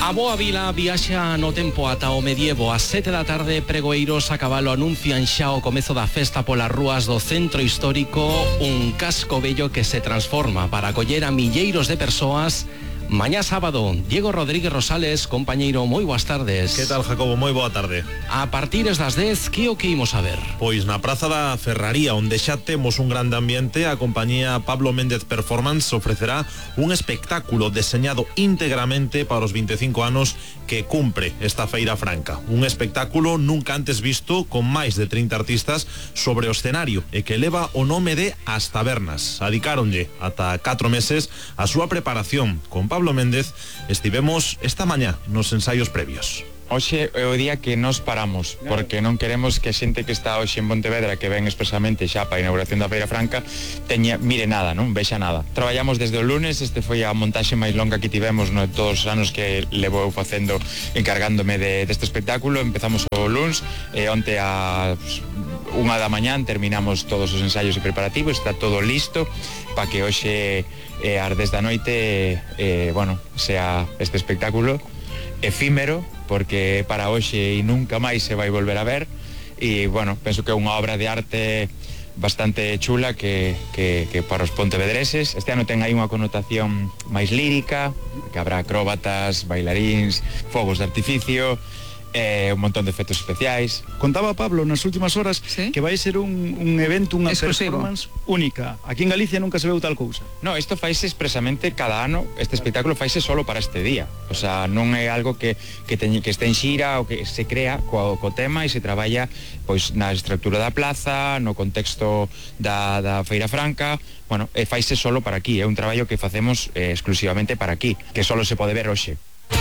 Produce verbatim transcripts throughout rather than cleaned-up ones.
A boa vila viaxa no tempo ata o medievo. Ás sete da tarde, pregoeiros a cabalo anuncian xa o comezo da festa polas rúas do centro histórico, un casco bello que se transforma para acoller a milleiros de persoas. Mañá sábado, Diego Rodríguez Rosales, compañeiro, moi boas tardes. Que tal, Jacobo? Moi boa tarde. A partir das dez, que o que imos a ver? Pois na Praza da Ferraría, onde xa temos un grande ambiente, a compañía Pablo Méndez Performance ofrecerá un espectáculo deseñado íntegramente para os veinticinco anos que cumpre esta Feira Franca. Un espectáculo nunca antes visto, con máis de trinta artistas sobre o escenario e que leva o nome de As Tabernas. Adicáronlle ata catro meses a súa preparación. Con Pablo Méndez estivemos esta mañá nos ensaios previos. Hoxe é o día que nos paramos, porque non queremos que a xente que está hoxe en Pontevedra, que ven expresamente xa para a inauguración da Feira Franca, teña, mire nada, non vexa nada. Traballamos desde o lunes, este foi a montaxe máis longa que tivemos no todos os anos que levo facendo, encargándome de, deste espectáculo. Empezamos o lunes, e onte a unha da mañán terminamos todos os ensaios e preparativos, está todo listo para que hoxe eh, ás dez da noite eh, bueno, sea este espectáculo efímero, porque para hoxe e nunca máis se vai volver a ver. E, bueno, penso que é unha obra de arte bastante chula que, que, que para os pontevedreses. Este ano ten aí unha connotación máis lírica, que habrá acróbatas, bailaríns, fogos de artificio, eh, un montón de efectos especiais. Contaba Pablo nas últimas horas, ¿sí?, que vai ser un, un evento, unha performance única. Aquí en Galicia nunca se veu tal cousa. No, isto faise expresamente cada ano, este espectáculo faise solo para este día. O sea, non é algo que, que, teñ, que este en xira ou que se crea co, co tema e se traballa pois na estructura da plaza, no contexto da, da Feira Franca. Bueno, e faise solo para aquí, é un traballo que facemos eh, exclusivamente para aquí, que solo se pode ver hoxe.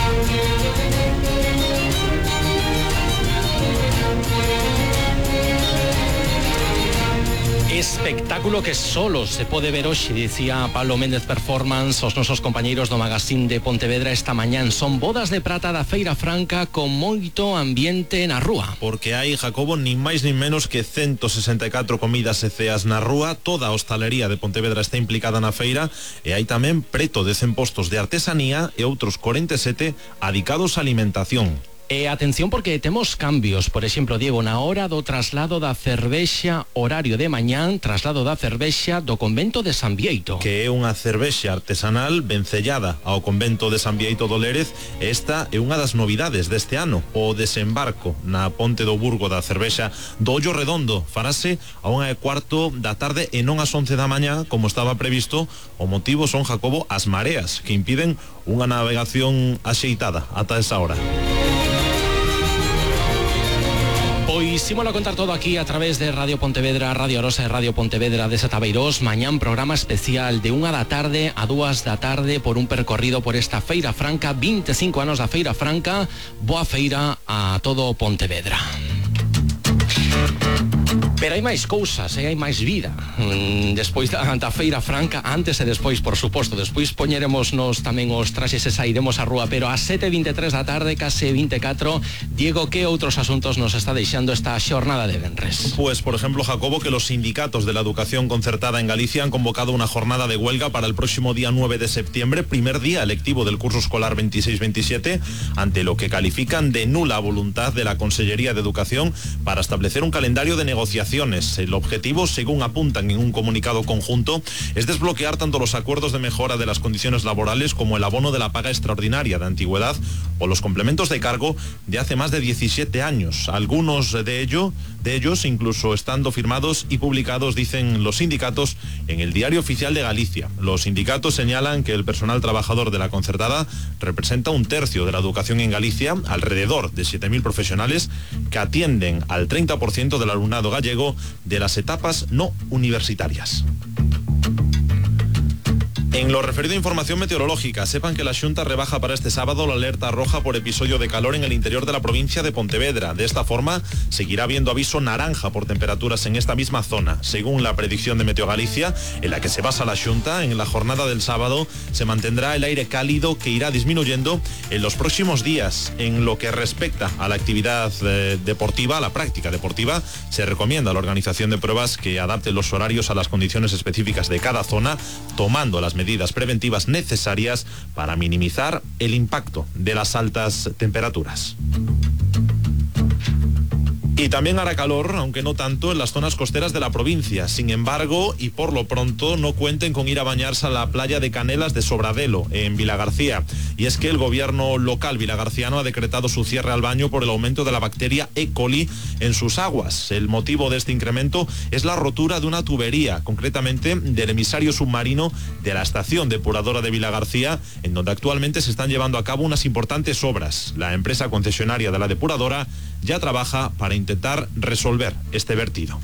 Espectáculo que solo se pode ver hoxe, dicía Pablo Méndez Performance, os nosos compañeiros do Magazín de Pontevedra esta mañán. Son bodas de prata da Feira Franca con moito ambiente na rúa. Porque hai, Jacobo, nin máis nin menos que ciento sesenta e catro comidas e ceas na rúa. Toda a hostalería de Pontevedra está implicada na feira e hai tamén preto de cen postos de artesanía e outros cuarenta e sete adicados á alimentación. E atención, porque temos cambios. Por exemplo, Diego, na hora do traslado da cervexa, horario de mañán, traslado da cervexa do convento de San Bieito. Que é unha cervexa artesanal vencellada ao convento de San Bieito do Lérez. Esta é unha das novidades deste ano. O desembarco na ponte do Burgo da cervexa do Ollo Redondo farase a unha e cuarto da tarde e non ás once da mañá, como estaba previsto. O motivo son, Jacobo, as mareas, que impiden unha navegación axeitada ata esa hora. Pois ímolo a contar todo aquí a través de Radio Pontevedra, Radio Arosa e Radio Pontevedra de Setabeirós. Mañán programa especial de unha da tarde a dúas da tarde por un percorrido por esta Feira Franca, veinticinco anos da Feira Franca. Boa feira a todo Pontevedra. Pero hai máis cousas, e hai máis vida despois da, da Feira Franca, antes e despois, por suposto. Despois poñeremos nos tamén os traxes e sairemos á rúa, pero a sete e vinte e tres da tarde, case vinte e catro, Diego, que outros asuntos nos está deixando esta xornada de venres? Pues, por ejemplo, Jacobo, que los sindicatos de la educación concertada en Galicia han convocado una jornada de huelga para el próximo día nueve de septiembre, primer día lectivo del curso escolar veintiséis veintisiete, ante lo que califican de nula voluntad de la Consellería de Educación para establecer un calendario de negociación. El objetivo, según apuntan en un comunicado conjunto, es desbloquear tanto los acuerdos de mejora de las condiciones laborales como el abono de la paga extraordinaria de antigüedad o los complementos de cargo de hace más de diecisiete años. Algunos de, ello, de ellos incluso estando firmados y publicados, dicen los sindicatos, en el Diario Oficial de Galicia. Los sindicatos señalan que el personal trabajador de la concertada representa un tercio de la educación en Galicia, alrededor de siete mil profesionales que atienden al treinta por ciento del alumnado gallego de las etapas no universitarias. En lo referido a información meteorológica, sepan que la Xunta rebaja para este sábado la alerta roja por episodio de calor en el interior de la provincia de Pontevedra. De esta forma, seguirá habiendo aviso naranja por temperaturas en esta misma zona. Según la predicción de Meteo Galicia, en la que se basa la Xunta, en la jornada del sábado se mantendrá el aire cálido, que irá disminuyendo en los próximos días. En lo que respecta a la actividad eh, deportiva, a la práctica deportiva, se recomienda a la organización de pruebas que adapte los horarios a las condiciones específicas de cada zona, tomando las medidas medidas preventivas necesarias para minimizar el impacto de las altas temperaturas. Y también hará calor, aunque no tanto, en las zonas costeras de la provincia. Sin embargo, y por lo pronto, no cuenten con ir a bañarse a la playa de Canelas de Sobradelo, en Vilagarcía. Y es que el gobierno local vilagarciano ha decretado su cierre al baño por el aumento de la bacteria E. coli en sus aguas. El motivo de este incremento es la rotura de una tubería, concretamente del emisario submarino de la estación depuradora de Vilagarcía, en donde actualmente se están llevando a cabo unas importantes obras. La empresa concesionaria de la depuradora ya trabaja para intentar resolver este vertido.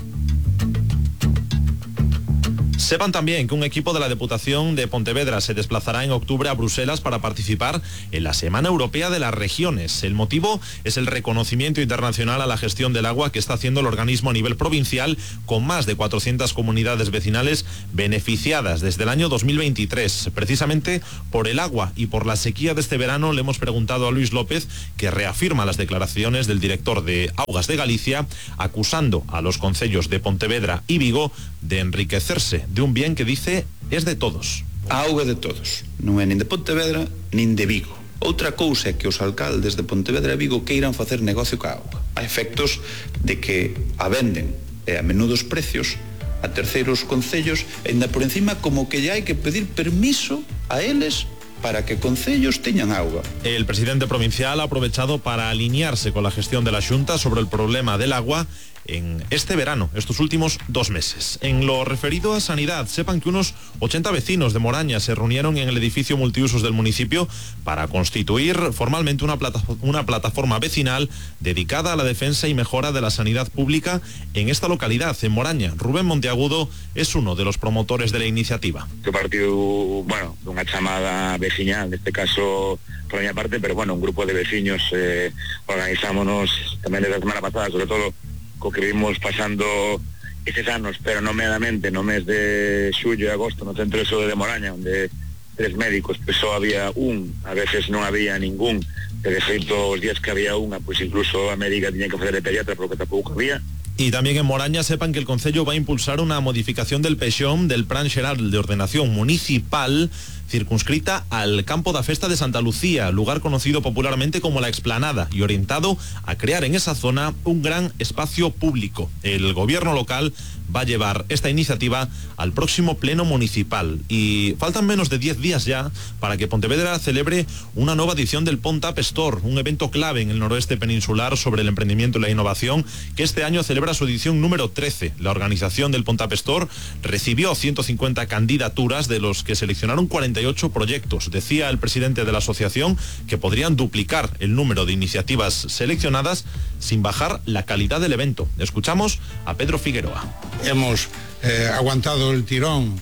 Sepan también que un equipo de la Diputación de Pontevedra se desplazará en octubre a Bruselas para participar en la Semana Europea de las Regiones. El motivo es el reconocimiento internacional a la gestión del agua que está haciendo el organismo a nivel provincial, con más de cuatrocientas comunidades vecinales beneficiadas desde el año dos mil veintitrés. Precisamente por el agua y por la sequía de este verano le hemos preguntado a Luis López, que reafirma las declaraciones del director de Augas de Galicia, acusando a los concellos de Pontevedra y Vigo de enriquecerse de un bien que dice es de todos. A auga de todos, non é nin de Pontevedra nin de Vigo. Outra cousa é que os alcaldes de Pontevedra e Vigo queiran facer negocio ca auga, a efectos de que a venden e a menudos precios a terceiros concellos, e ainda por encima como que ya hai que pedir permiso a eles para que concellos teñan auga. El presidente provincial ha aprovechado para alinearse con la gestión de la Xunta sobre el problema del agua en este verano, estos últimos dos meses. En lo referido a sanidad, sepan que unos ochenta vecinos de Moraña se reunieron en el edificio multiusos del municipio para constituir formalmente una, plata, una plataforma vecinal dedicada a la defensa y mejora de la sanidad pública en esta localidad, en Moraña. Rubén Monteagudo es uno de los promotores de la iniciativa. Que partido, bueno, de unha chamada veciñal, neste caso por a miña parte, pero bueno, un grupo de veciños eh, organizámonos tamén desde a semana pasada, sobre todo co que vimos pasando estes anos, pero nomeadamente no mes de xullo e agosto no centro de saúde de Moraña, onde tres médicos, pois só había un, a veces non había ningún, de feito os días que había unha, pois incluso a médica tiña que facer de pediatra porque tampouco había. Y también en Moraña sepan que el Concello va a impulsar una modificación del pexón del Plan Xeral de Ordenación Municipal circunscrita al campo da Festa de Santa Lucía, lugar conocido popularmente como la Explanada, y orientado a crear en esa zona un gran espacio público. El gobierno local va a llevar esta iniciativa al próximo pleno municipal y faltan menos de diez días ya para que Pontevedra celebre una nueva edición del Pontap Store, un evento clave en el noroeste peninsular sobre el emprendimiento y la innovación, que este año celebra su edición número trece. La organización del Pontap Store recibió ciento cincuenta candidaturas, de los que seleccionaron cuarenta y ocho proyectos. Decía el presidente de la asociación que podrían duplicar el número de iniciativas seleccionadas sin bajar la calidad del evento. Escuchamos a Pedro Figueroa. Hemos eh, aguantado el tirón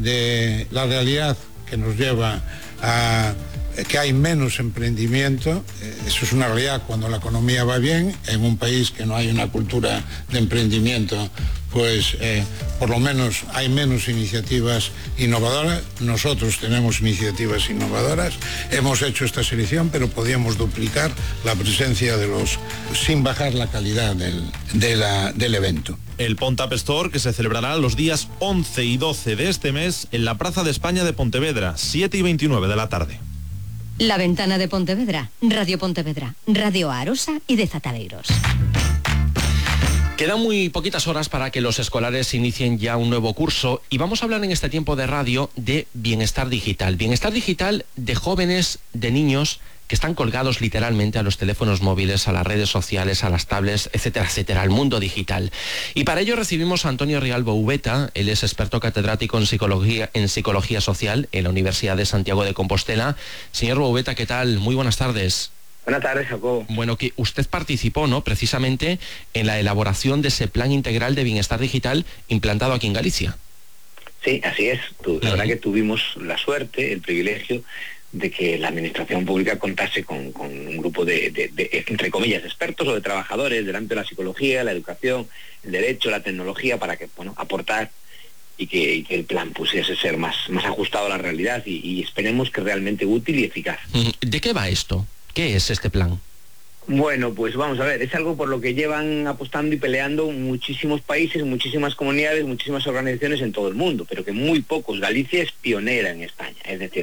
de la realidad que nos lleva a que hay menos emprendimiento. Eso es una realidad cuando la economía va bien. En un país que no hay una cultura de emprendimiento, pues eh, por lo menos hay menos iniciativas innovadoras. Nosotros tenemos iniciativas innovadoras. Hemos hecho esta selección, pero podíamos duplicar la presencia de los, sin bajar la calidad del, de la, del evento. El Pontap Store, que se celebrará los días once y doce de este mes en la Plaza de España de Pontevedra, siete y veintinueve de la tarde. La Ventana de Pontevedra, Radio Pontevedra, Radio Arosa y de Zataleiros. Quedan muy poquitas horas para que los escolares inicien ya un nuevo curso y vamos a hablar en este tiempo de radio de bienestar digital. Bienestar digital de jóvenes, de niños que están colgados literalmente a los teléfonos móviles, a las redes sociales, a las tablets, etcétera, etcétera, al mundo digital. Y para ello recibimos a Antonio Rial Boubeta. Él es experto catedrático en psicología, en psicología social en la Universidad de Santiago de Compostela. Señor Boubeta, ¿qué tal? Muy buenas tardes. Buenas tardes, Jacobo. Bueno, que usted participó, ¿no?, precisamente en la elaboración de ese plan integral de bienestar digital implantado aquí en Galicia. Sí, así es. La uh-huh. verdad que tuvimos la suerte, el privilegio de que la administración pública contase con, con un grupo de, de, de, entre comillas, expertos o de trabajadores delante de la psicología, la educación, el derecho, la tecnología, para que, bueno, aportar y que, y que el plan pusiese ser más, más ajustado a la realidad y, y esperemos que realmente útil y eficaz. ¿De qué va esto? ¿Qué es este plan? Bueno, pues vamos a ver, es algo por lo que llevan apostando y peleando muchísimos países, muchísimas comunidades, muchísimas organizaciones en todo el mundo, pero que muy pocos. Galicia es pionera en España, es decir,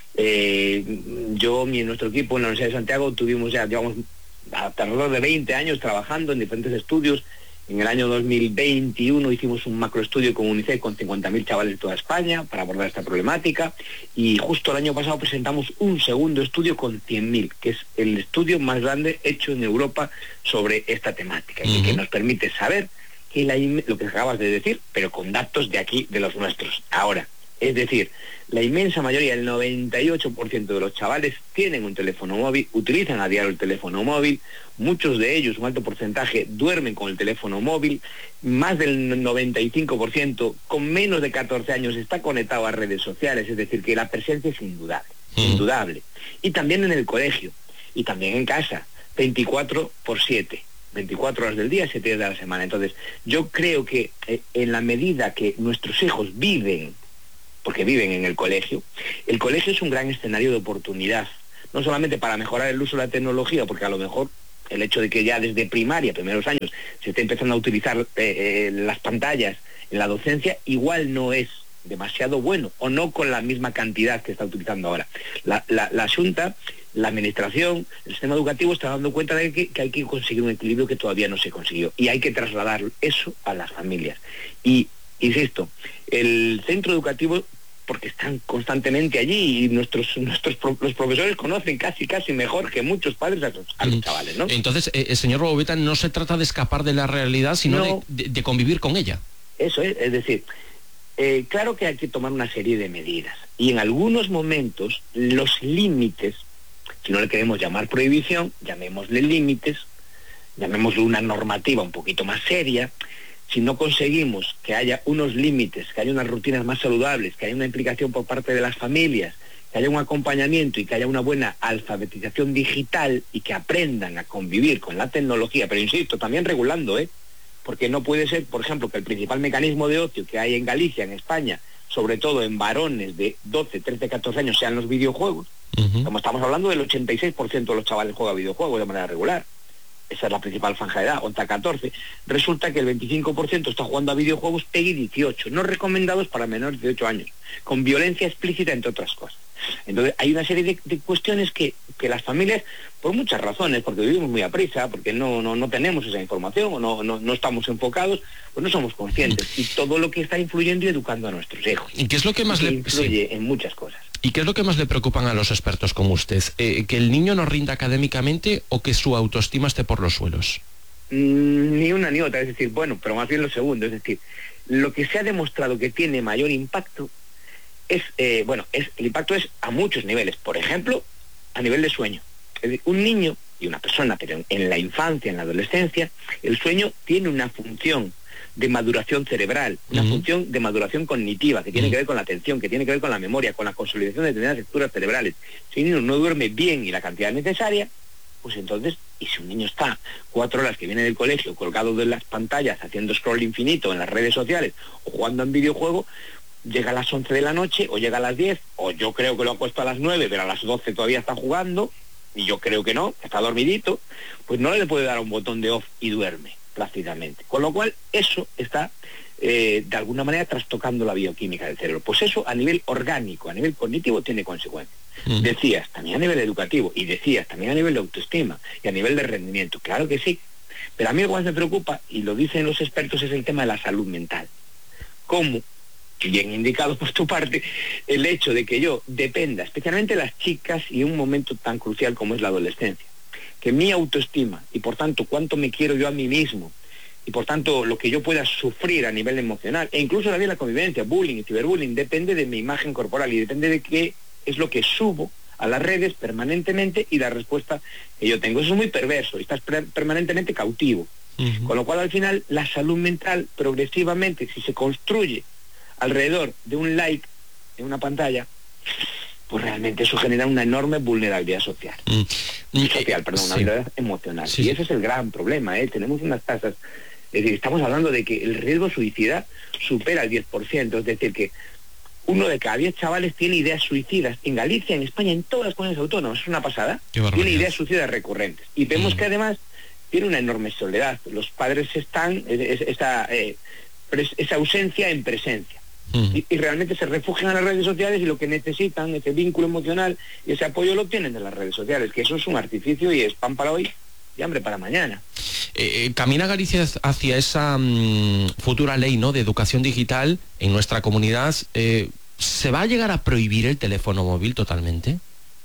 eh, yo y nuestro equipo en la Universidad de Santiago tuvimos ya, digamos, alrededor de veinte años trabajando en diferentes estudios. En el año dos mil veintiuno hicimos un macroestudio con UNICEF con cincuenta mil chavales de toda España para abordar esta problemática, y justo el año pasado presentamos un segundo estudio con cien mil, que es el estudio más grande hecho en Europa sobre esta temática, uh-huh. y que nos permite saber que la, lo que acabas de decir, pero con datos de aquí, de los nuestros. Ahora, es decir, la inmensa mayoría, el noventa y ocho por ciento de los chavales tienen un teléfono móvil, utilizan a diario el teléfono móvil, muchos de ellos, un alto porcentaje, duermen con el teléfono móvil, más del noventa y cinco por ciento con menos de catorce años está conectado a redes sociales, es decir, que la presencia es indudable, mm. indudable. Y también en el colegio, y también en casa, veinticuatro por siete. veinticuatro horas del día, siete días de la semana. Entonces, yo creo que eh, en la medida que nuestros hijos viven, porque viven en el colegio, el colegio es un gran escenario de oportunidad, no solamente para mejorar el uso de la tecnología, porque a lo mejor el hecho de que ya desde primaria, primeros años, se esté empezando a utilizar eh, eh, las pantallas en la docencia, igual no es demasiado bueno, o no con la misma cantidad que está utilizando ahora. La, la, la Xunta, la administración, el sistema educativo está dando cuenta de que, que hay que conseguir un equilibrio que todavía no se consiguió, y hay que trasladar eso a las familias. Y insisto, el centro educativo, porque están constantemente allí y nuestros nuestros los profesores conocen casi casi mejor que muchos padres a los, a los chavales, ¿no? Entonces, eh, señor Bobeta, no se trata de escapar de la realidad, sino no, de, de, de convivir con ella. Eso es, es decir, eh, claro que hay que tomar una serie de medidas, y en algunos momentos los límites, si no le queremos llamar prohibición, llamémosle límites, llamémosle una normativa un poquito más seria. Si no conseguimos que haya unos límites, que haya unas rutinas más saludables, que haya una implicación por parte de las familias, que haya un acompañamiento y que haya una buena alfabetización digital y que aprendan a convivir con la tecnología, pero insisto, también regulando, ¿eh? Porque no puede ser, por ejemplo, que el principal mecanismo de ocio que hay en Galicia, en España, sobre todo en varones de doce, trece, catorce años, sean los videojuegos. Uh-huh. Como estamos hablando, del ochenta y seis por ciento de los chavales juega videojuegos de manera regular. Esa es la principal franja de edad, once a catorce. Resulta que el veinticinco por ciento está jugando a videojuegos PEGI dieciocho, no recomendados para menores de dieciocho años, con violencia explícita, entre otras cosas. Entonces hay una serie de, de cuestiones que, que las familias, por muchas razones, porque vivimos muy a prisa, porque no, no, no tenemos esa información, o no, no, no estamos enfocados, pues no somos conscientes. Y todo lo que está influyendo y educando a nuestros hijos. ¿Y qué es lo que más que le influye sí. en muchas cosas? ¿Y qué es lo que más le preocupan a los expertos como usted? Eh, ¿Que el niño no rinda académicamente o que su autoestima esté por los suelos? Mm, ni una ni otra, es decir, bueno, pero más bien lo segundo, es decir, lo que se ha demostrado que tiene mayor impacto es, eh, bueno, es el impacto es a muchos niveles. Por ejemplo, a nivel de sueño. Es decir, un niño y una persona, pero en, en la infancia, en la adolescencia, el sueño tiene una función de maduración cerebral, una uh-huh. función de maduración cognitiva, que tiene uh-huh. que ver con la atención, que tiene que ver con la memoria, con la consolidación de determinadas estructuras cerebrales. Si un niño no duerme bien y la cantidad necesaria, pues entonces, y si un niño está cuatro horas que viene del colegio colgado de las pantallas, haciendo scroll infinito en las redes sociales o jugando en videojuego, llega a las once de la noche o llega a las diez, o yo creo que lo ha puesto a las nueve, pero a las doce todavía está jugando, y yo creo que no, está dormidito, pues no le puede dar un botón de off y duerme plácidamente. Con lo cual, eso está, eh, de alguna manera, trastocando la bioquímica del cerebro. Pues eso, a nivel orgánico, a nivel cognitivo, tiene consecuencias. Mm. Decías, también a nivel educativo, y decías, también a nivel de autoestima, y a nivel de rendimiento. Claro que sí. Pero a mí lo que más me preocupa, y lo dicen los expertos, es el tema de la salud mental. ¿Cómo? Bien indicado por tu parte, el hecho de que yo dependa, especialmente las chicas, y en un momento tan crucial como es la adolescencia, que mi autoestima, y por tanto cuánto me quiero yo a mí mismo, y por tanto lo que yo pueda sufrir a nivel emocional, e incluso también la convivencia, bullying y ciberbullying, depende de mi imagen corporal y depende de qué es lo que subo a las redes permanentemente y la respuesta que yo tengo. Eso es muy perverso, y estás per- permanentemente cautivo. Uh-huh. Con lo cual, al final, la salud mental, progresivamente, si se construye alrededor de un like en una pantalla, pues realmente eso genera una enorme vulnerabilidad social. Mm. Social, perdón, sí. Una vulnerabilidad emocional. Sí. Y ese es el gran problema, ¿eh? Tenemos unas tasas, es decir, estamos hablando de que el riesgo suicida supera el diez por ciento, es decir, que uno de cada diez chavales tiene ideas suicidas. En Galicia, en España, en todas las comunidades autónomas, es una pasada, tiene ideas suicidas recurrentes. Y vemos mm. que además tiene una enorme soledad. Los padres están, es, esa, eh, esa ausencia en presencia. Mm. Y, y realmente se refugian en las redes sociales y lo que necesitan, ese vínculo emocional y ese apoyo lo obtienen de las redes sociales, que eso es un artificio y es pan para hoy y hambre para mañana. Eh, ¿Camina Galicia hacia esa mmm, futura ley, ¿no?, de educación digital en nuestra comunidad? Eh, ¿Se va a llegar a prohibir el teléfono móvil totalmente?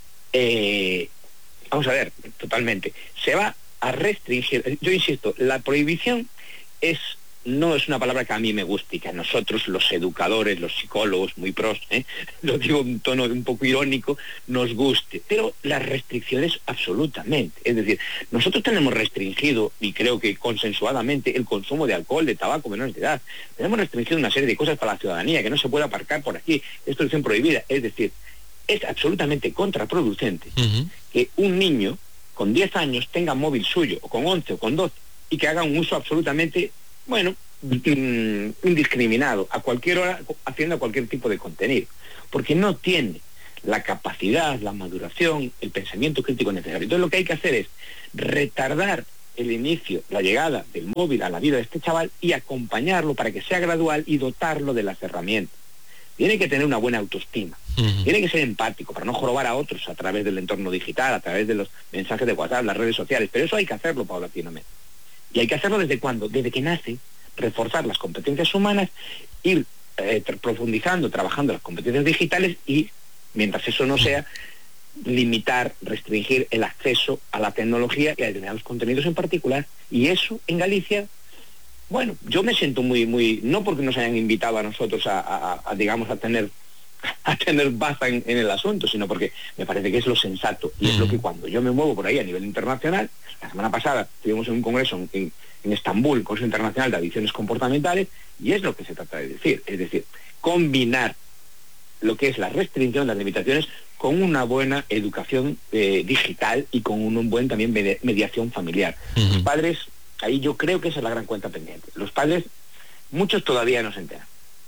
Eh, vamos a ver, totalmente. Se va a restringir. Yo insisto, la prohibición es no es una palabra que a mí me guste y que a nosotros, los educadores, los psicólogos, muy pros, ¿eh? lo digo en un tono un poco irónico, nos guste, pero las restricciones absolutamente. Es decir, nosotros tenemos restringido, y creo que consensuadamente, el consumo de alcohol, de tabaco, menores de edad. Tenemos restringido una serie de cosas para la ciudadanía, que no se puede aparcar por aquí, esto es prohibida. Es decir, es absolutamente contraproducente uh-huh. que un niño con diez años tenga móvil suyo, o con once, o con doce, y que haga un uso absolutamente, bueno, indiscriminado, a cualquier hora, haciendo cualquier tipo de contenido, porque no tiene la capacidad, la maduración, el pensamiento crítico necesario. Entonces lo que hay que hacer es retardar el inicio, la llegada del móvil a la vida de este chaval y acompañarlo para que sea gradual y dotarlo de las herramientas. Tiene que tener una buena autoestima, uh-huh. tiene que ser empático para no jorobar a otros a través del entorno digital, a través de los mensajes de WhatsApp, las redes sociales, pero eso hay que hacerlo paulatinamente. Y hay que hacerlo ¿desde cuándo? Desde que nace, reforzar las competencias humanas, ir eh, profundizando, trabajando las competencias digitales y, mientras eso no sea, limitar, restringir el acceso a la tecnología y a determinados contenidos en particular. Y eso en Galicia, bueno, yo me siento muy, muy, no porque nos hayan invitado a nosotros a, a, a digamos, a tener a tener baza en, en el asunto, sino porque me parece que es lo sensato y mm. es lo que cuando yo me muevo por ahí a nivel internacional, la semana pasada estuvimos en un congreso en, en, en Estambul, Congreso Internacional de Adicciones Comportamentales, y es lo que se trata de decir, es decir, combinar lo que es la restricción, las limitaciones, con una buena educación eh, digital y con un, un buen también med- mediación familiar. Mm. Los padres, ahí yo creo que esa es la gran cuenta pendiente. Los padres, muchos todavía no se enteran.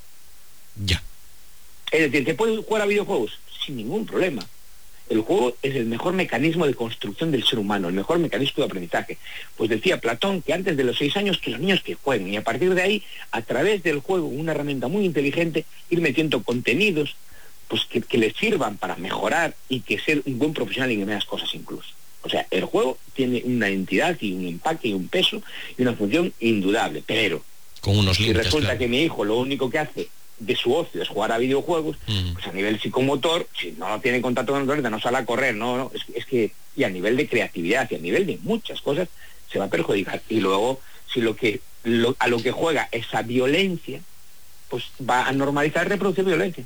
Ya. Es decir, ¿que puedes jugar a videojuegos? Sin ningún problema. El juego es el mejor mecanismo de construcción del ser humano, el mejor mecanismo de aprendizaje. Pues decía Platón que antes de los seis años que los niños que jueguen, y a partir de ahí, a través del juego, una herramienta muy inteligente, ir metiendo contenidos pues que, que les sirvan para mejorar y que ser un buen profesional en determinadas cosas incluso. O sea, el juego tiene una entidad y un impacto y un peso y una función indudable, pero con unos si límites, resulta claro. que mi hijo lo único que hace de su ocio es jugar a videojuegos, uh-huh. pues a nivel psicomotor, si no tiene contacto con el planeta, no sale a correr, no, no, es, es que, y a nivel de creatividad y a nivel de muchas cosas, se va a perjudicar. Y luego, si lo que lo, a lo que juega esa violencia, pues va a normalizar reproducir violencia.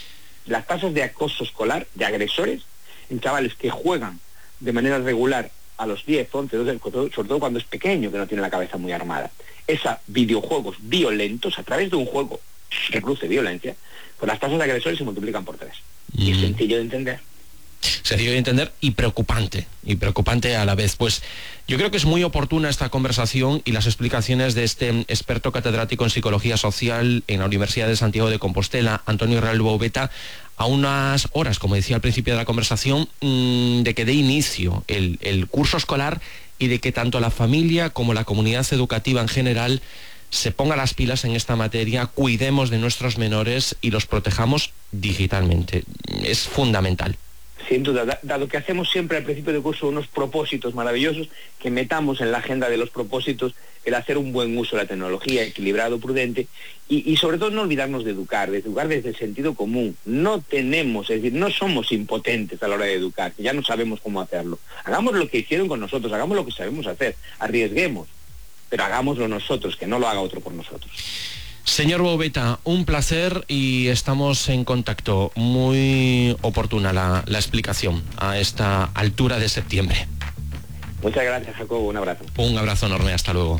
Las tasas de acoso escolar, de agresores, en chavales que juegan de manera regular a los diez, once, doce, sobre todo cuando es pequeño, que no tiene la cabeza muy armada, esa videojuegos violentos, a través de un juego que produce violencia, pues las tasas de agresores se multiplican por tres. Mm. Y es sencillo de entender. Sencillo de entender y preocupante, y preocupante a la vez. Pues yo creo que es muy oportuna esta conversación y las explicaciones de este experto catedrático en Psicología Social en la Universidad de Santiago de Compostela, Antonio Real Bouveta, a unas horas, como decía al principio de la conversación, mmm, de que dé inicio el, el curso escolar y de que tanto la familia como la comunidad educativa en general se ponga las pilas en esta materia, cuidemos de nuestros menores y los protejamos digitalmente. Es fundamental. Sin duda, dado que hacemos siempre al principio del curso unos propósitos maravillosos, que metamos en la agenda de los propósitos el hacer un buen uso de la tecnología, equilibrado, prudente, y, y sobre todo no olvidarnos de educar, de educar desde el sentido común. No tenemos, es decir, no somos impotentes a la hora de educar, ya no sabemos cómo hacerlo. Hagamos lo que hicieron con nosotros, hagamos lo que sabemos hacer, arriesguemos, pero hagámoslo nosotros, que no lo haga otro por nosotros. Señor Bouveta, un placer y estamos en contacto. Muy oportuna la, la explicación a esta altura de septiembre. Muchas gracias, Jacobo. Un abrazo. Un abrazo enorme. Hasta luego.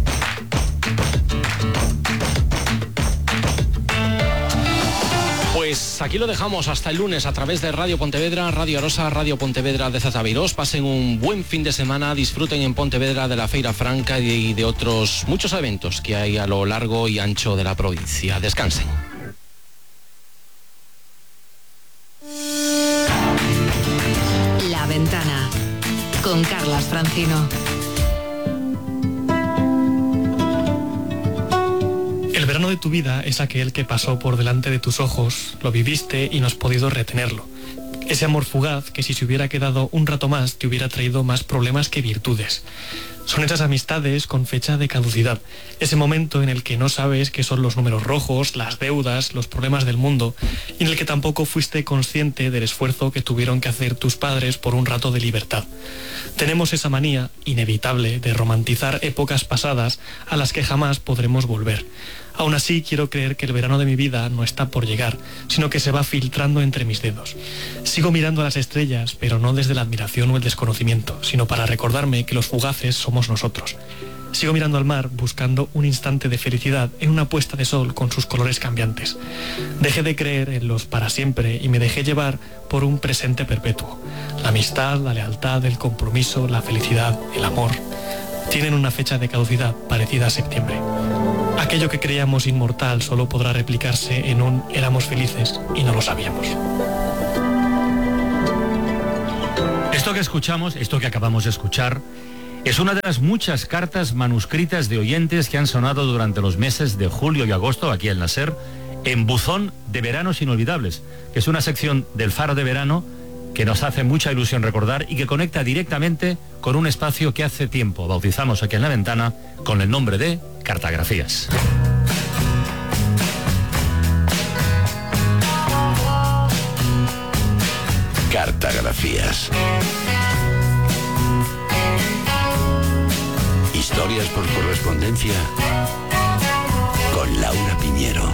Pues Pues aquí lo dejamos hasta el lunes a través de Radio Pontevedra, Radio Arosa, Radio Pontevedra de Zataviros. Pasen un buen fin de semana, disfruten en Pontevedra de la Feira Franca y de otros muchos eventos que hay a lo largo y ancho de la provincia. Descansen. La Ventana con Carlas Francino. El verano de tu vida es aquel que pasó por delante de tus ojos, lo viviste y no has podido retenerlo. Ese amor fugaz que si se hubiera quedado un rato más te hubiera traído más problemas que virtudes. Son esas amistades con fecha de caducidad, ese momento en el que no sabes qué son los números rojos, las deudas, los problemas del mundo, y en el que tampoco fuiste consciente del esfuerzo que tuvieron que hacer tus padres por un rato de libertad. Tenemos esa manía inevitable de romantizar épocas pasadas a las que jamás podremos volver. Aún así, quiero creer que el verano de mi vida no está por llegar, sino que se va filtrando entre mis dedos. Sigo mirando a las estrellas, pero no desde la admiración o el desconocimiento, sino para recordarme que los fugaces somos nosotros. Sigo mirando al mar, buscando un instante de felicidad en una puesta de sol con sus colores cambiantes. Dejé de creer en los para siempre y me dejé llevar por un presente perpetuo. La amistad, la lealtad, el compromiso, la felicidad, el amor, tienen una fecha de caducidad parecida a septiembre. Aquello que creíamos inmortal solo podrá replicarse en un éramos felices y no lo sabíamos. Esto que escuchamos, esto que acabamos de escuchar, es una de las muchas cartas manuscritas de oyentes que han sonado durante los meses de julio y agosto aquí en la SER, en Buzón de Veranos Inolvidables, que es una sección del Faro de Verano que nos hace mucha ilusión recordar y que conecta directamente con un espacio que hace tiempo bautizamos aquí en La Ventana con el nombre de Cartagrafías. Cartagrafías. Historias por correspondencia con Laura Piñero.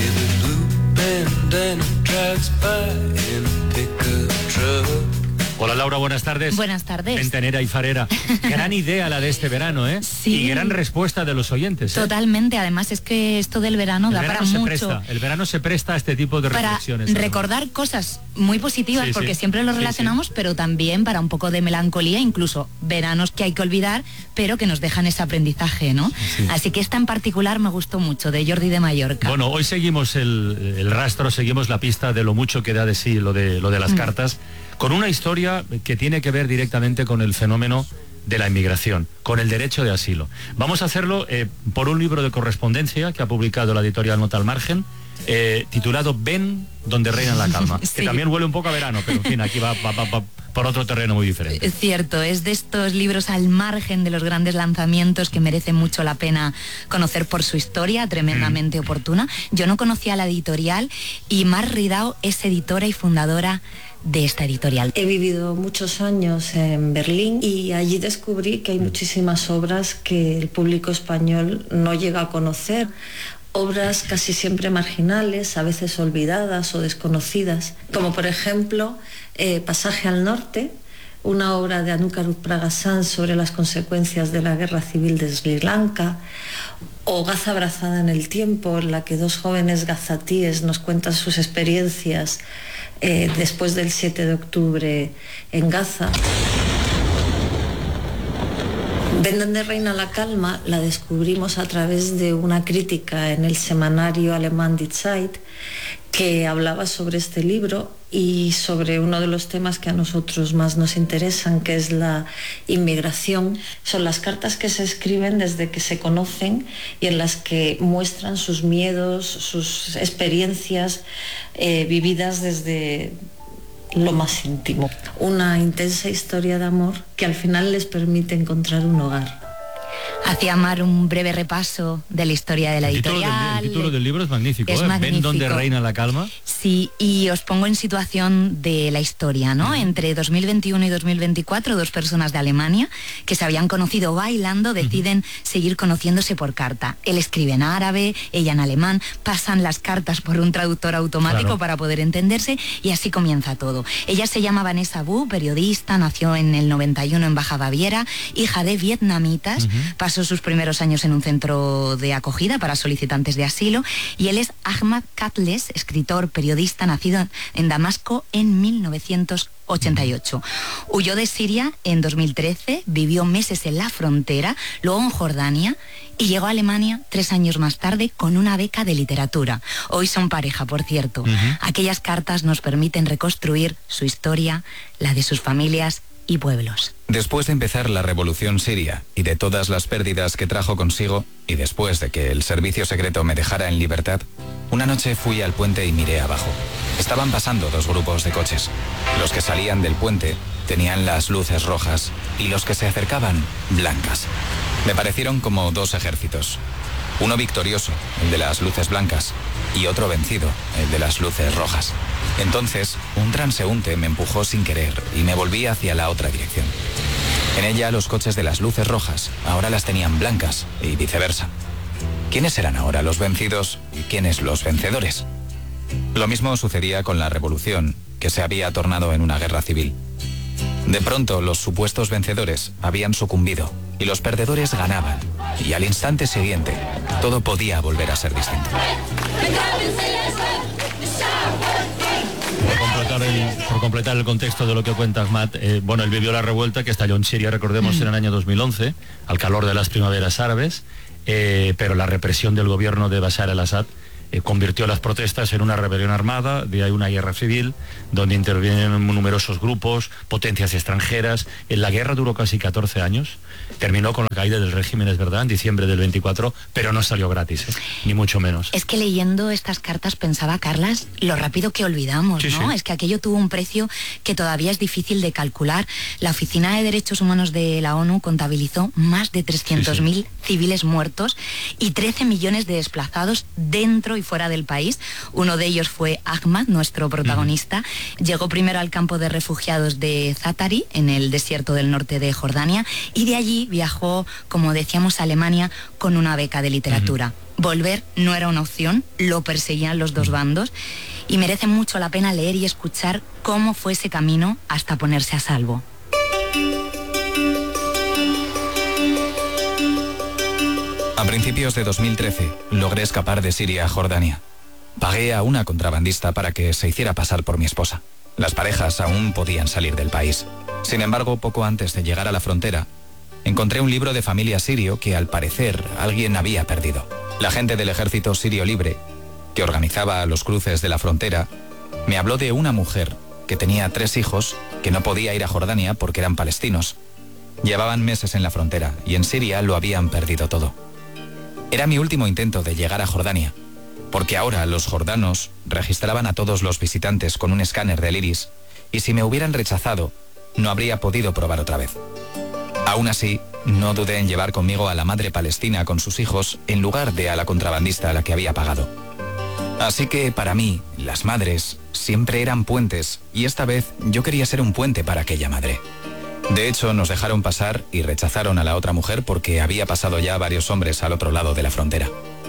Hola Laura, buenas tardes. Buenas tardes. Ventanera y farera. Gran idea la de este verano, ¿eh? Sí. Y gran respuesta de los oyentes, ¿eh? Totalmente, además es que esto del verano el da verano para se mucho. Presta, el verano se presta a este tipo de para reflexiones. Para recordar cosas muy positivas, sí, porque sí. siempre lo Sí, relacionamos, sí. pero también para un poco de melancolía, incluso veranos que hay que olvidar, pero que nos dejan ese aprendizaje, ¿no? Sí. Así que esta en particular me gustó mucho, de Jordi de Mallorca. Bueno, hoy seguimos el, el rastro, seguimos la pista de lo mucho que da de sí lo de, lo de las Mm. cartas, con una historia que tiene que ver directamente con el fenómeno de la inmigración, con el derecho de asilo. Vamos a hacerlo eh, por un libro de correspondencia que ha publicado la editorial Nota al Margen, eh, titulado Ven donde reina la calma, Sí. que también huele un poco a verano, pero en fin, aquí va, va, va, va por otro terreno muy diferente. Es cierto, es de estos libros al margen de los grandes lanzamientos que merece mucho la pena conocer por su historia, tremendamente mm. oportuna. Yo no conocía la editorial y Mar Ridao es editora y fundadora de esta editorial. He vivido muchos años en Berlín y allí descubrí que hay muchísimas obras que el público español no llega a conocer. Obras casi siempre marginales, a veces olvidadas o desconocidas, como por ejemplo eh, Pasaje al Norte, una obra de Anukarut Pragasan sobre las consecuencias de la guerra civil de Sri Lanka, o Gaza abrazada en el tiempo, en la que dos jóvenes gazatíes nos cuentan sus experiencias eh, después del siete de octubre en Gaza. Ven donde reina la calma la descubrimos a través de una crítica en el semanario alemán Die Zeit que hablaba sobre este libro y sobre uno de los temas que a nosotros más nos interesan, que es la inmigración. Son las cartas que se escriben desde que se conocen y en las que muestran sus miedos, sus experiencias eh, vividas desde lo más íntimo. Una intensa historia de amor que al final les permite encontrar un hogar. Hacía Mar un breve repaso de la historia de la el título editorial. Del, el título del libro es magnífico, es ¿eh? magnífico. Ven donde reina la calma. Sí, y os pongo en situación de la historia, ¿no? Uh-huh. Entre dos mil veintiuno y dos mil veinticuatro, dos personas de Alemania que se habían conocido bailando deciden uh-huh. seguir conociéndose por carta. Él escribe en árabe, ella en alemán, pasan las cartas por un traductor automático claro. para poder entenderse y así comienza todo. Ella se llama Vanessa Bu, periodista, nació en el noventa y uno en Baja Baviera, hija de vietnamitas, uh-huh. Pasó sus primeros años en un centro de acogida para solicitantes de asilo y él es Ahmad Katles, escritor, periodista, nacido en Damasco en mil novecientos ochenta y ocho. Huyó de Siria en dos mil trece, vivió meses en la frontera, luego en Jordania y llegó a Alemania tres años más tarde con una beca de literatura. Hoy son pareja, por cierto. Uh-huh. Aquellas cartas nos permiten reconstruir su historia, la de sus familias y pueblos. Después de empezar la revolución siria y de todas las pérdidas que trajo consigo, y después de que el servicio secreto me dejara en libertad, una noche fui al puente y miré abajo. Estaban pasando dos grupos de coches. Los que salían del puente tenían las luces rojas y los que se acercaban, blancas. Me parecieron como dos ejércitos. Uno victorioso, el de las luces blancas, y otro vencido, el de las luces rojas. Entonces, un transeúnte me empujó sin querer y me volví hacia la otra dirección. En ella, los coches de las luces rojas ahora las tenían blancas y viceversa. ¿Quiénes eran ahora los vencidos y quiénes los vencedores? Lo mismo sucedía con la revolución, que se había tornado en una guerra civil. De pronto, los supuestos vencedores habían sucumbido y los perdedores ganaban. Y al instante siguiente, todo podía volver a ser distinto. Por completar el, por completar el contexto de lo que cuenta Ahmad, eh, bueno, él vivió la revuelta que estalló en Siria, recordemos, mm. en el año dos mil once, al calor de las primaveras árabes, eh, pero la represión del gobierno de Bashar al-Assad eh, convirtió las protestas en una rebelión armada, de ahí una guerra civil, donde intervienen numerosos grupos, potencias extranjeras. La guerra duró casi catorce años, terminó con la caída del régimen, es verdad, en diciembre del veinticuatro, pero no salió gratis, ¿eh? Ni mucho menos. Es que leyendo estas cartas pensaba, Carlas, lo rápido que olvidamos, sí, ¿no? Sí. Es que aquello tuvo un precio que todavía es difícil de calcular. La Oficina de Derechos Humanos de la ONU contabilizó más de trescientos mil sí, sí. civiles muertos y trece millones de desplazados dentro y fuera del país. Uno de ellos fue Ahmad, nuestro protagonista. Mm. Llegó primero al campo de refugiados de Zaatari, en el desierto del norte de Jordania, y de allí viajó, como decíamos, a Alemania con una beca de literatura. Uh-huh. Volver no era una opción, lo perseguían los dos bandos, y merece mucho la pena leer y escuchar cómo fue ese camino hasta ponerse a salvo. A principios de dos mil trece logré escapar de Siria a Jordania. Pagué a una contrabandista para que se hiciera pasar por mi esposa. Las parejas aún podían salir del país. Sin embargo, poco antes de llegar a la frontera, encontré un libro de familia sirio que al parecer alguien había perdido. La gente del ejército sirio libre, que organizaba los cruces de la frontera, me habló de una mujer que tenía tres hijos que no podía ir a Jordania porque eran palestinos. Llevaban meses en la frontera y en Siria lo habían perdido todo. Era mi último intento de llegar a Jordania, porque ahora los jordanos registraban a todos los visitantes con un escáner del iris y si me hubieran rechazado, no habría podido probar otra vez. Aún así, no dudé en llevar conmigo a la madre palestina con sus hijos en lugar de a la contrabandista a la que había pagado. Así que, para mí, las madres siempre eran puentes y esta vez yo quería ser un puente para aquella madre. De hecho, nos dejaron pasar y rechazaron a la otra mujer porque había pasado ya varios hombres al otro lado de la frontera.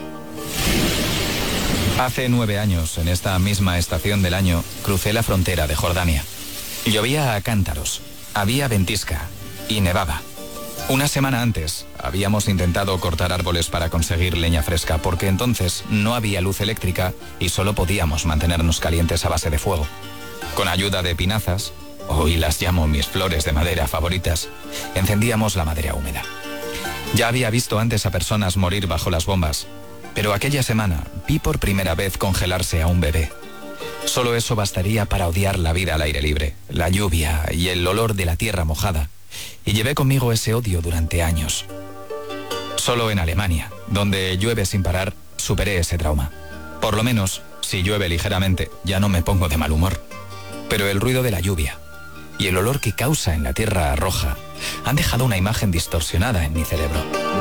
Hace nueve años, en esta misma estación del año, crucé la frontera de Jordania. Llovía a cántaros, había ventisca y nevaba. Una semana antes habíamos intentado cortar árboles para conseguir leña fresca porque entonces no había luz eléctrica y solo podíamos mantenernos calientes a base de fuego. Con ayuda de pinazas, hoy las llamo mis flores de madera favoritas, encendíamos la madera húmeda. Ya había visto antes a personas morir bajo las bombas, pero aquella semana vi por primera vez congelarse a un bebé. Solo eso bastaría para odiar la vida al aire libre, la lluvia y el olor de la tierra mojada. Y llevé conmigo ese odio durante años. Solo en Alemania, donde llueve sin parar, superé ese trauma. Por lo menos, si llueve ligeramente, ya no me pongo de mal humor. Pero el ruido de la lluvia y el olor que causa en la tierra roja han dejado una imagen distorsionada en mi cerebro.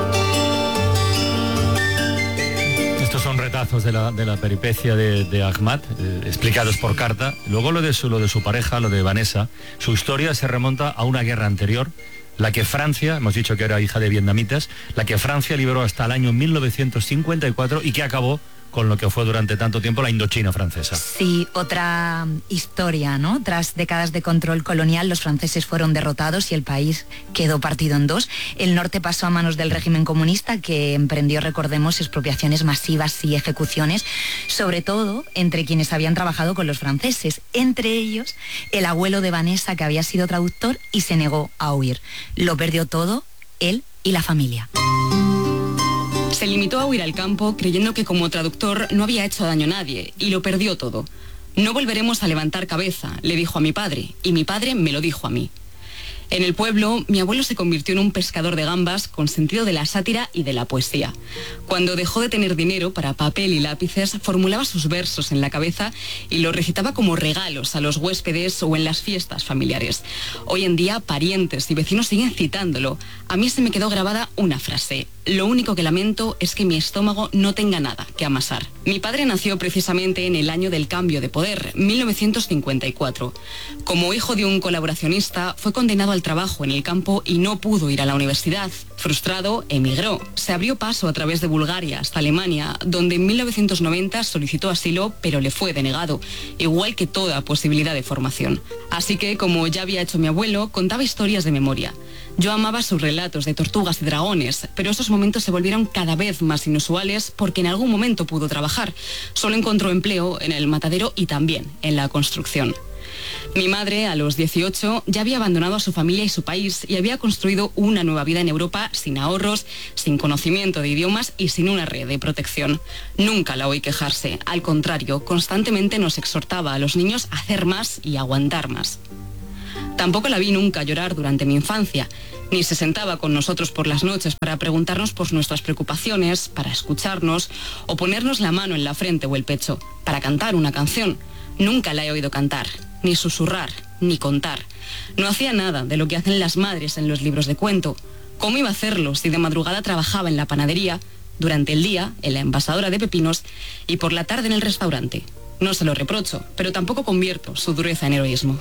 Estos son retazos de la, de la peripecia de, de Ahmad, eh, explicados por carta. Luego lo de, su, lo de su pareja, lo de Vanessa. Su historia se remonta a una guerra anterior, la que Francia, hemos dicho que era hija de vietnamitas, la que Francia liberó hasta el año mil novecientos cincuenta y cuatro y que acabó con lo que fue durante tanto tiempo la Indochina francesa. Sí, otra historia, ¿no? Tras décadas de control colonial, los franceses fueron derrotados y el país quedó partido en dos. El norte pasó a manos del régimen comunista, que emprendió, recordemos, expropiaciones masivas y ejecuciones, sobre todo entre quienes habían trabajado con los franceses, entre ellos el abuelo de Vanessa, que había sido traductor y se negó a huir. Lo perdió todo, él y la familia. Se limitó a huir al campo creyendo que como traductor no había hecho daño a nadie y lo perdió todo. No volveremos a levantar cabeza, le dijo a mi padre, y mi padre me lo dijo a mí. En el pueblo, mi abuelo se convirtió en un pescador de gambas con sentido de la sátira y de la poesía. Cuando dejó de tener dinero para papel y lápices, formulaba sus versos en la cabeza y los recitaba como regalos a los huéspedes o en las fiestas familiares. Hoy en día, parientes y vecinos siguen citándolo. A mí se me quedó grabada una frase: lo único que lamento es que mi estómago no tenga nada que amasar. Mi padre nació precisamente en el año del cambio de poder, mil novecientos cincuenta y cuatro. Como hijo de un colaboracionista, fue condenado al trabajo en el campo y no pudo ir a la universidad. Frustrado, emigró. Se abrió paso a través de Bulgaria hasta Alemania, donde en mil novecientos noventa solicitó asilo, pero le fue denegado, igual que toda posibilidad de formación. Así que, como ya había hecho mi abuelo, contaba historias de memoria. Yo amaba sus relatos de tortugas y dragones, pero esos momentos se volvieron cada vez más inusuales porque en algún momento pudo trabajar. Solo encontró empleo en el matadero y también en la construcción. Mi madre, a los dieciocho, ya había abandonado a su familia y su país y había construido una nueva vida en Europa sin ahorros, sin conocimiento de idiomas y sin una red de protección. Nunca la oí quejarse, al contrario, constantemente nos exhortaba a los niños a hacer más y aguantar más. Tampoco la vi nunca llorar durante mi infancia, ni se sentaba con nosotros por las noches para preguntarnos por nuestras preocupaciones, para escucharnos o ponernos la mano en la frente o el pecho, para cantar una canción. Nunca la he oído cantar, ni susurrar, ni contar. No hacía nada de lo que hacen las madres en los libros de cuento. ¿Cómo iba a hacerlo si de madrugada trabajaba en la panadería, durante el día en la envasadora de pepinos y por la tarde en el restaurante? No se lo reprocho, pero tampoco convierto su dureza en heroísmo.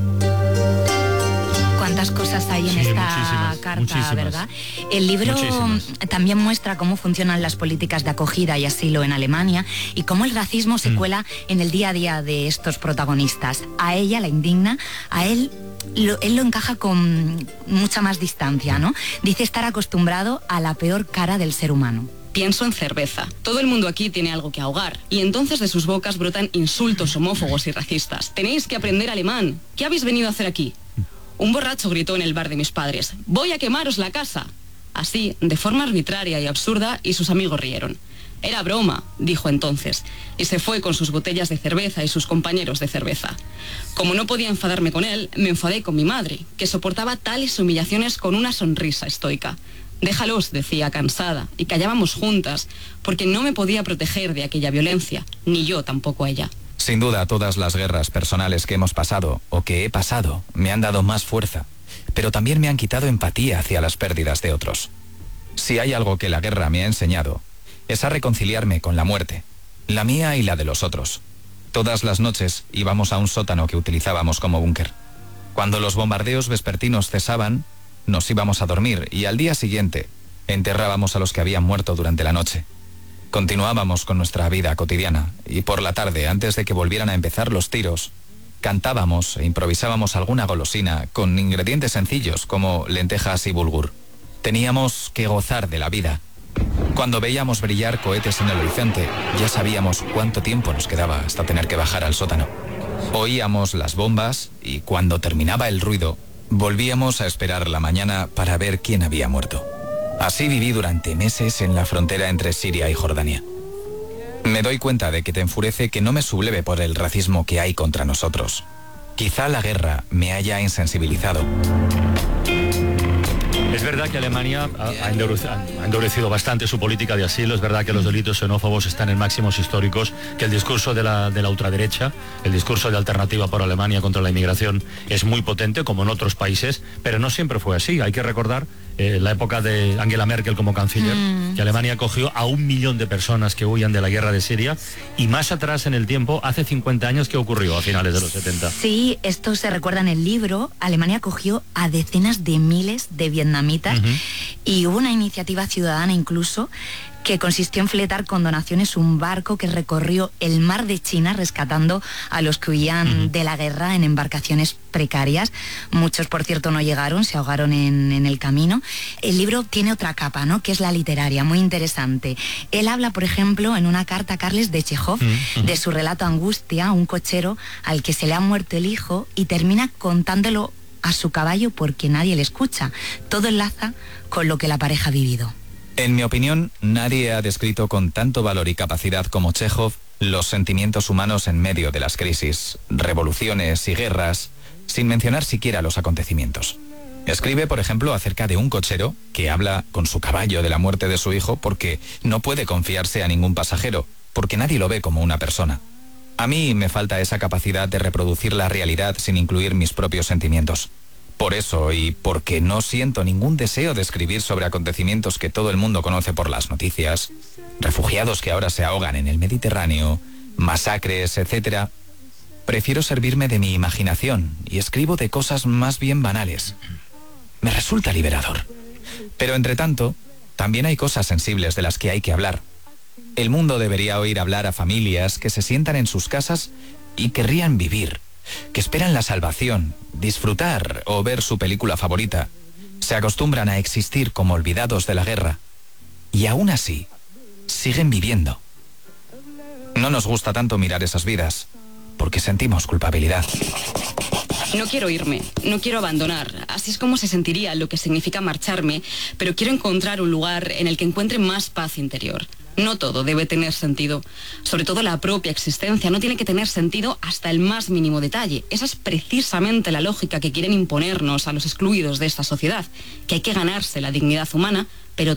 Cuántas cosas hay en sí, esta carta, muchísimas. ¿Verdad? El libro muchísimas. También muestra cómo funcionan las políticas de acogida y asilo en Alemania y cómo el racismo se mm. cuela en el día a día de estos protagonistas. A ella la indigna, a él lo, él lo encaja con mucha más distancia, ¿no? Dice estar acostumbrado a la peor cara del ser humano. Pienso en cerveza. Todo el mundo aquí tiene algo que ahogar. Y entonces de sus bocas brotan insultos homófobos y racistas. Tenéis que aprender alemán. ¿Qué habéis venido a hacer aquí? Un borracho gritó en el bar de mis padres: «Voy a quemaros la casa». Así, de forma arbitraria y absurda, y sus amigos rieron. «Era broma», dijo entonces, y se fue con sus botellas de cerveza y sus compañeros de cerveza. Como no podía enfadarme con él, me enfadé con mi madre, que soportaba tales humillaciones con una sonrisa estoica. «Déjalos», decía cansada, y callábamos juntas, porque no me podía proteger de aquella violencia, ni yo tampoco a ella. Sin duda, todas las guerras personales que hemos pasado, o que he pasado, me han dado más fuerza, pero también me han quitado empatía hacia las pérdidas de otros. Si hay algo que la guerra me ha enseñado, es a reconciliarme con la muerte, la mía y la de los otros. Todas las noches íbamos a un sótano que utilizábamos como búnker. Cuando los bombardeos vespertinos cesaban, nos íbamos a dormir y al día siguiente enterrábamos a los que habían muerto durante la noche. Continuábamos con nuestra vida cotidiana y por la tarde, antes de que volvieran a empezar los tiros, cantábamos e improvisábamos alguna golosina con ingredientes sencillos como lentejas y bulgur. Teníamos que gozar de la vida. Cuando veíamos brillar cohetes en el horizonte, ya sabíamos cuánto tiempo nos quedaba hasta tener que bajar al sótano. Oíamos las bombas y cuando terminaba el ruido, volvíamos a esperar la mañana para ver quién había muerto. Así viví durante meses en la frontera entre Siria y Jordania. Me doy cuenta de que te enfurece que no me subleve por el racismo que hay contra nosotros. Quizá la guerra me haya insensibilizado. Es verdad que Alemania ha endurecido, ha endurecido bastante su política de asilo. Es verdad que los delitos xenófobos están en máximos históricos, que el discurso de la, de la ultraderecha, el discurso de Alternativa por Alemania contra la inmigración es muy potente, como en otros países, pero no siempre fue así. Hay que recordar eh, la época de Angela Merkel como canciller, mm. que Alemania acogió a un millón de personas que huían de la guerra de Siria, y más atrás en el tiempo, hace cincuenta años, ¿qué ocurrió a finales de los setenta? Sí, esto se recuerda en el libro. Alemania acogió a decenas de miles de vietnamitas. Uh-huh. Y hubo una iniciativa ciudadana incluso que consistió en fletar con donaciones un barco que recorrió el mar de China rescatando a los que huían uh-huh. de la guerra en embarcaciones precarias. Muchos, por cierto, no llegaron, se ahogaron en, en el camino. El libro tiene otra capa, ¿no?, que es la literaria, muy interesante. Él habla, por ejemplo, en una carta a Carles de Chekhov, uh-huh. de su relato Angustia, un cochero al que se le ha muerto el hijo, y termina contándolo a su caballo porque nadie le escucha. Todo enlaza con lo que la pareja ha vivido. En mi opinión, nadie ha descrito con tanto valor y capacidad como Chekhov los sentimientos humanos en medio de las crisis, revoluciones y guerras, sin mencionar siquiera los acontecimientos. Escribe, por ejemplo, acerca de un cochero que habla con su caballo de la muerte de su hijo porque no puede confiarse a ningún pasajero, porque nadie lo ve como una persona. A mí me falta esa capacidad de reproducir la realidad sin incluir mis propios sentimientos. Por eso, y porque no siento ningún deseo de escribir sobre acontecimientos que todo el mundo conoce por las noticias, refugiados que ahora se ahogan en el Mediterráneo, masacres, etcétera, prefiero servirme de mi imaginación y escribo de cosas más bien banales. Me resulta liberador. Pero entre tanto, también hay cosas sensibles de las que hay que hablar. El mundo debería oír hablar a familias que se sientan en sus casas y querrían vivir, que esperan la salvación, disfrutar o ver su película favorita. Se acostumbran a existir como olvidados de la guerra y aún así siguen viviendo. No nos gusta tanto mirar esas vidas porque sentimos culpabilidad. No quiero irme, no quiero abandonar. Así es como se sentiría lo que significa marcharme, pero quiero encontrar un lugar en el que encuentre más paz interior. No todo debe tener sentido. Sobre todo la propia existencia no tiene que tener sentido hasta el más mínimo detalle. Esa es precisamente la lógica que quieren imponernos a los excluidos de esta sociedad, que hay que ganarse la dignidad humana, pero